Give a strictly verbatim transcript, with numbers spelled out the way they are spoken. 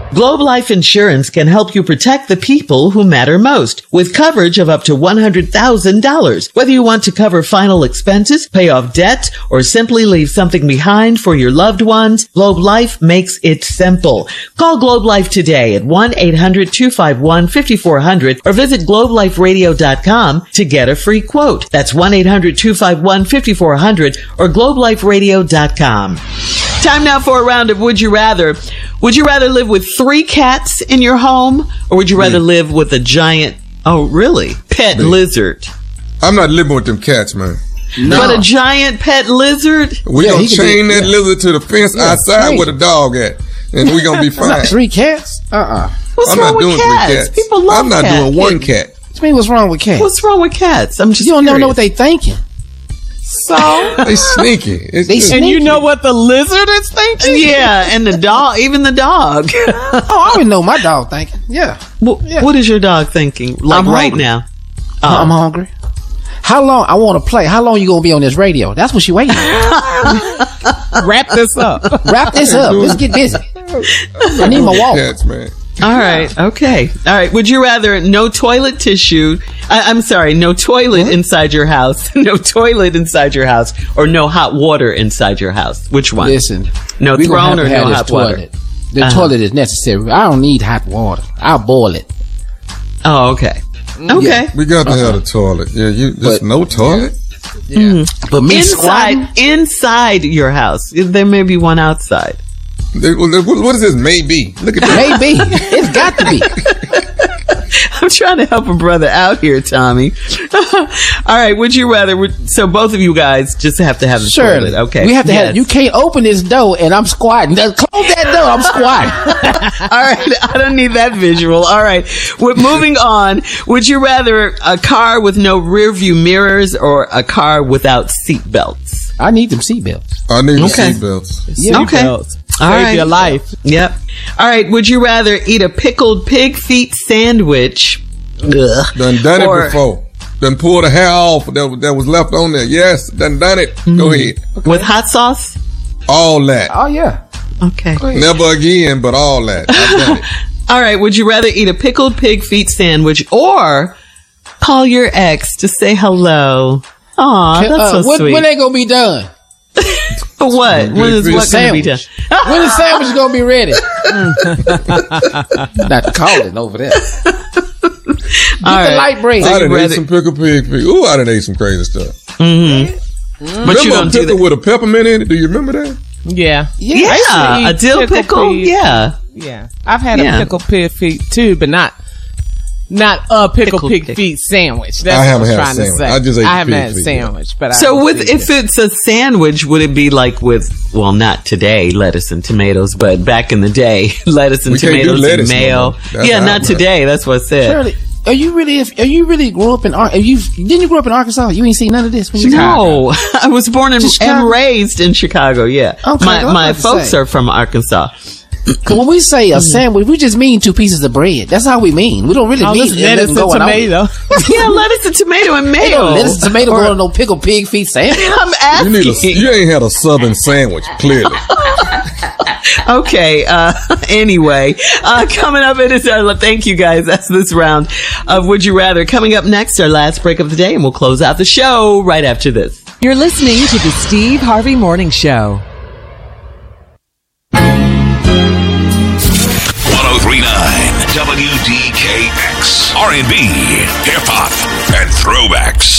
Globe Life Insurance can help you protect the people who matter most with coverage of up to one hundred thousand dollars. Whether you want to cover final expenses, pay off debt, or simply leave something behind for your loved ones, Globe Life makes it simple. Call Globe Life today at one eight hundred two five one five four zero zero or visit globe life radio dot com to get a free quote. That's one eight hundred two five one five four zero zero or globe life radio dot com. Time now for a round of Would You Rather. Would you rather live with three cats in your home, or would you rather Me. live with a giant, oh really, pet Me. lizard? I'm not living with them cats, man. No. But a giant pet lizard? We Yeah, gonna he can chain be- that yeah. lizard to the fence Yeah, outside crazy. where the dog at, and we gonna be fine. Not three cats? Uh-uh. What's I'm wrong not with doing cats? three cats. People love I'm not cats. doing one cat. What do you mean, what's wrong with cats? What's wrong with cats? I'm just You don't never curious. know what they thinking. So? They sneaky. It's They just- sneaky. And you know what the lizard is thinking? Yeah, and the dog, even the dog. Oh, I already know my dog thinking. Yeah. What, Yeah. what is your dog thinking? Like I'm right hungry. now? I'm hungry. How long? I want to play. How long you going to be on this radio? That's what she waiting on. Wrap this up. Wrap this up. Let's get busy. I need my wallet. cats, man. All right. Okay. All right. Would you rather no toilet tissue? I, I'm sorry, no toilet inside your house, no toilet inside your house, or no hot water inside your house? Which one? Listen. No we gonna throne have or to have no this hot water? toilet. The Uh-huh. toilet is necessary. I don't need hot water. I'll boil it. Oh, okay. Okay. We got to have a toilet. Yeah, you just But- no toilet. Yeah. But me Inside, squatting, inside your house. There may be one outside. They- What what is this? Maybe. Look at that. maybe. It's got to be. I'm trying to help a brother out here, Tommy. All right. Would you rather? would- So both of you guys just have to have the Surely. toilet. Okay. We have to Yes. have You can't open this door and I'm squatting. Now, close that door. I'm squatting. All right. I don't need that visual. All right. We're moving on. Would you rather a car with no rear view mirrors or a car without seat belts? I need them seatbelts. I need Okay. the seatbelts. Yeah. Okay. Seatbelts. All Save right. your life. Yep. All right. Would you rather eat a pickled pig feet sandwich? Ugh. Done done Or- it before. Done pulled the hair off that, was- that was left on there. Yes, done done it. Go ahead. With hot sauce? All that. Oh, yeah. Okay. Never again, but all that. I've done it. All right. Would you rather eat a pickled pig feet sandwich or call your ex to say hello? Aw, that's Uh, so when, sweet. when they going to be done? For what? When is Big what going to be done? sandwich. When the sandwich is going to be ready? Not calling over there. Get All the right. light break. I done rather- ate some pickled pig feet. Ooh, I done ate some crazy stuff. But you Remember a don't do pickle that. with a peppermint in it? Do you remember that? Yeah. Yeah, I used to a eat dill pickle pickle. peas. Yeah. Yeah. I've had Yeah. a pickle pig feet too, but not not a pickle, Pickle pig pig. feet sandwich. That's I what haven't I was had a trying to sandwich. say. I just ate the I haven't pig had a feet, sandwich, but I So would with see if it. it's a sandwich, would it be like with well, not today, lettuce and tomatoes, but back in the day, lettuce and We can't do tomatoes and lettuce no mayo. more. That's Yeah, out not now. today. That's what I said. Shirley, are you really? Are you really grew up in? Ar- Are you didn't you grow up in Arkansas? You ain't seen none of this. When you No, I was born and, Just and Chicago? raised in Chicago. Yeah, Okay, my I was my about to folks say. are from Arkansas. Cause when we say a sandwich, we just mean two pieces of bread. That's how we mean. We don't really Oh, mean this nothing lettuce and going on. tomato. Yeah, lettuce and tomato and Ain't mayo. no lettuce, tomato, Or- going on no pickled pig feet sandwich. I'm You asking. need a, you ain't had a southern sandwich, clearly. Okay. Uh, anyway, uh, coming up, it is our thank you guys. That's this round of Would You Rather. Coming up next, our last break of the day, and we'll close out the show right after this. You're listening to the Steve Harvey Morning Show. ten thirty-nine W D K X. R and B, hip hop, and throwbacks.